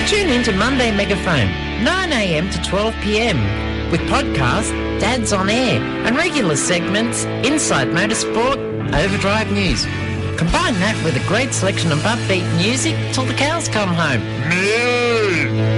Tune in to Monday Megaphone, 9am to 12pm, with podcast Dad's on Air and regular segments Inside Motorsport, Overdrive News. Combine that with a great selection of upbeat music till the cows come home. Moo!